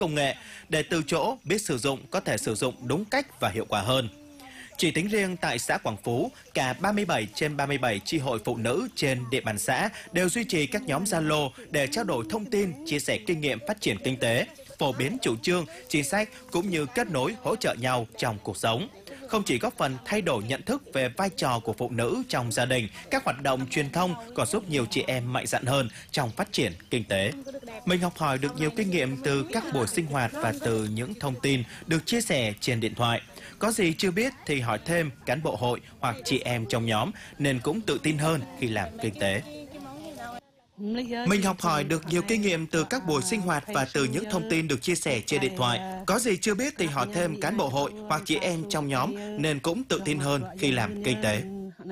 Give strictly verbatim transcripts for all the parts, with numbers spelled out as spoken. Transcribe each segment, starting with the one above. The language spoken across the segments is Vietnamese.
công nghệ để từ chỗ biết sử dụng có thể sử dụng đúng cách và hiệu quả hơn. Chỉ tính riêng tại xã Quảng Phú, cả ba mươi bảy trên ba mươi bảy chi hội phụ nữ trên địa bàn xã đều duy trì các nhóm Zalo để trao đổi thông tin, chia sẻ kinh nghiệm phát triển kinh tế, phổ biến chủ trương, chính sách cũng như kết nối hỗ trợ nhau trong cuộc sống. Không chỉ góp phần thay đổi nhận thức về vai trò của phụ nữ trong gia đình, các hoạt động truyền thông còn giúp nhiều chị em mạnh dạn hơn trong phát triển kinh tế. Mình học hỏi được nhiều kinh nghiệm từ các buổi sinh hoạt và từ những thông tin được chia sẻ trên điện thoại. Có gì chưa biết thì hỏi thêm cán bộ hội hoặc chị em trong nhóm, nên cũng tự tin hơn khi làm kinh tế. Mình học hỏi được nhiều kinh nghiệm từ các buổi sinh hoạt và từ những thông tin được chia sẻ trên điện thoại. Có gì chưa biết thì hỏi thêm cán bộ hội hoặc chị em trong nhóm, nên cũng tự tin hơn khi làm kinh tế.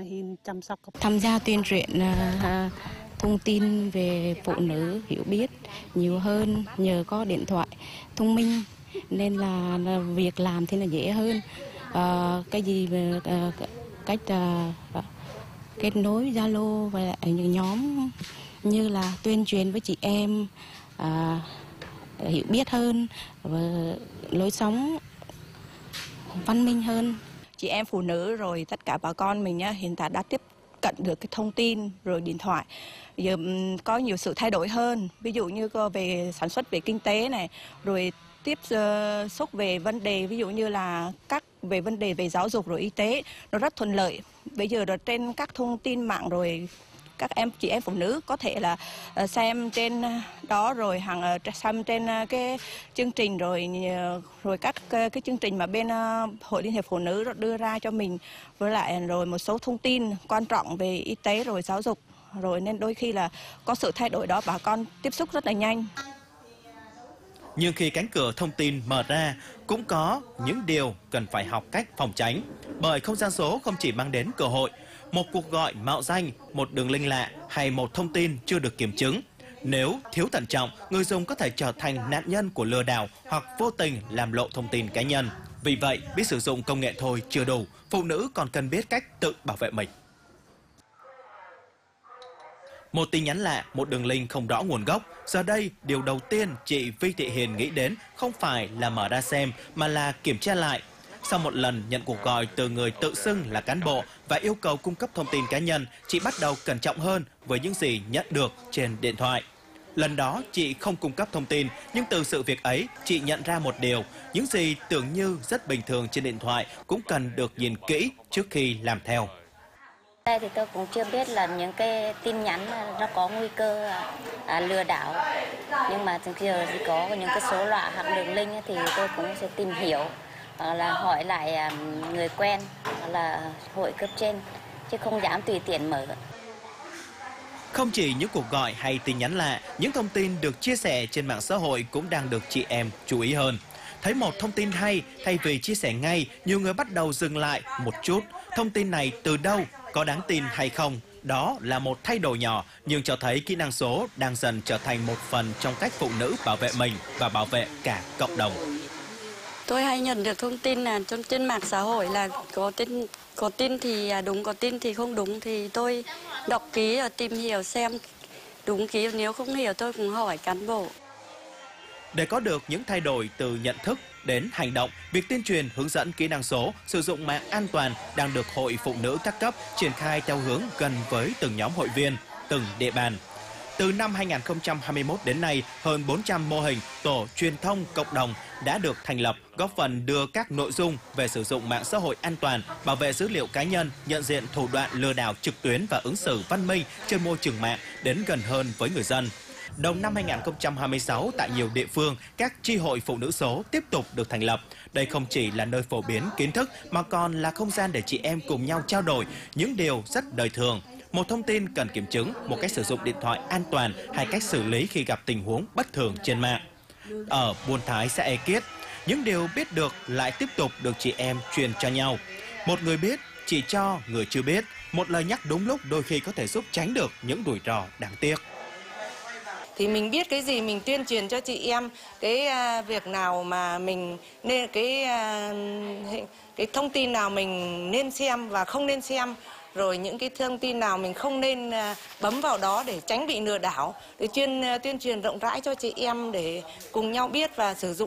Tham gia tuyên truyền thông tin về phụ nữ hiểu biết nhiều hơn nhờ có điện thoại thông minh, nên là việc làm thì là dễ hơn. À, cái gì về à, cách à, kết nối Zalo và những nhóm như là tuyên truyền với chị em à, hiểu biết hơn và lối sống văn minh hơn. Chị em phụ nữ rồi tất cả bà con mình nhá, hiện tại đã tiếp cận được cái thông tin rồi điện thoại. Giờ có nhiều sự thay đổi hơn, ví dụ như về sản xuất, về kinh tế này, rồi tiếp xúc về vấn đề ví dụ như là các về vấn đề về giáo dục rồi y tế, nó rất thuận lợi. Bây giờ rồi trên các thông tin mạng rồi các em chị em phụ nữ có thể là xem trên đó, rồi hàng xem trên cái chương trình rồi rồi các cái chương trình mà bên Hội Liên hiệp Phụ nữ đưa ra cho mình, với lại rồi một số thông tin quan trọng về y tế rồi giáo dục, rồi nên đôi khi là có sự thay đổi đó, bà con tiếp xúc rất là nhanh. Nhưng khi cánh cửa thông tin mở ra, cũng có những điều cần phải học cách phòng tránh. Bởi không gian số không chỉ mang đến cơ hội, một cuộc gọi mạo danh, một đường link lạ hay một thông tin chưa được kiểm chứng. Nếu thiếu thận trọng, người dùng có thể trở thành nạn nhân của lừa đảo hoặc vô tình làm lộ thông tin cá nhân. Vì vậy, biết sử dụng công nghệ thôi chưa đủ, phụ nữ còn cần biết cách tự bảo vệ mình. Một tin nhắn lạ, một đường link không rõ nguồn gốc. Giờ đây, điều đầu tiên chị Vi Thị Hiền nghĩ đến không phải là mở ra xem, mà là kiểm tra lại. Sau một lần nhận cuộc gọi từ người tự xưng là cán bộ và yêu cầu cung cấp thông tin cá nhân, chị bắt đầu cẩn trọng hơn với những gì nhận được trên điện thoại. Lần đó, chị không cung cấp thông tin, nhưng từ sự việc ấy, chị nhận ra một điều, những gì tưởng như rất bình thường trên điện thoại cũng cần được nhìn kỹ trước khi làm theo. Đây thì tôi cũng chưa biết là những cái tin nhắn nó có nguy cơ à, lừa đảo, nhưng mà giờ thì có những cái số lạ hoặc đường link thì tôi cũng sẽ tìm hiểu, hoặc là hỏi lại người quen hoặc là hội cấp trên, chứ không dám tùy tiện mở. Không chỉ những cuộc gọi hay tin nhắn lạ, những thông tin được chia sẻ trên mạng xã hội cũng đang được chị em chú ý hơn. Thấy một thông tin hay, thay vì chia sẻ ngay, nhiều người bắt đầu dừng lại một chút. Thông tin này từ đâu, có đáng tin hay không? Đó là một thay đổi nhỏ, nhưng cho thấy kỹ năng số đang dần trở thành một phần trong cách phụ nữ bảo vệ mình và bảo vệ cả cộng đồng. Tôi hay nhận được thông tin là trên, trên mạng xã hội là có tin, có tin thì đúng, có tin thì không đúng, thì tôi đọc kỹ và tìm hiểu xem đúng kỹ, nếu không hiểu tôi cũng hỏi cán bộ. Để có được những thay đổi từ nhận thức đến hành động, việc tuyên truyền hướng dẫn kỹ năng số, sử dụng mạng an toàn đang được Hội Phụ nữ các cấp triển khai theo hướng gần với từng nhóm hội viên, từng địa bàn. Từ năm hai nghìn không trăm hai mươi mốt đến nay, hơn bốn trăm mô hình tổ truyền thông cộng đồng đã được thành lập, góp phần đưa các nội dung về sử dụng mạng xã hội an toàn, bảo vệ dữ liệu cá nhân, nhận diện thủ đoạn lừa đảo trực tuyến và ứng xử văn minh trên môi trường mạng đến gần hơn với người dân. Đầu năm hai nghìn không trăm hai mươi sáu, tại nhiều địa phương, các chi hội phụ nữ số tiếp tục được thành lập. Đây không chỉ là nơi phổ biến kiến thức mà còn là không gian để chị em cùng nhau trao đổi những điều rất đời thường. Một thông tin cần kiểm chứng, một cách sử dụng điện thoại an toàn hay cách xử lý khi gặp tình huống bất thường trên mạng. Ở Buôn Thái, xã E Kiết, những điều biết được lại tiếp tục được chị em truyền cho nhau. Một người biết chỉ cho người chưa biết, một lời nhắc đúng lúc đôi khi có thể giúp tránh được những rủi ro đáng tiếc. Thì mình biết cái gì mình tuyên truyền cho chị em, cái uh, việc nào mà mình nên cái uh, cái thông tin nào mình nên xem và không nên xem, rồi những cái thông tin nào mình không nên uh, bấm vào đó để tránh bị lừa đảo, để chuyên uh, tuyên truyền rộng rãi cho chị em để cùng nhau biết và sử dụng